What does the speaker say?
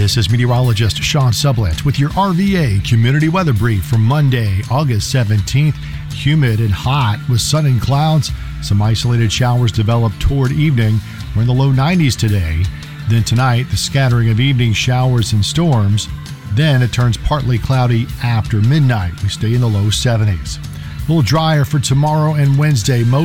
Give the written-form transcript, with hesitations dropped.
This is meteorologist Sean Sublett with your RVA Community Weather Brief for Monday, August 17th. Humid and hot with sun and clouds. Some isolated showers develop toward evening. We're in the low 90s today. Then tonight, the scattering of evening showers and storms. Then it turns partly cloudy after midnight. We stay in the low 70s. A little drier for tomorrow and Wednesday.